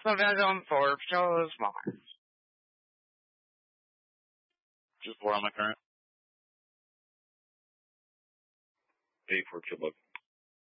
So then going forward, shows smaller. Just 4 on my current. 84 kilo.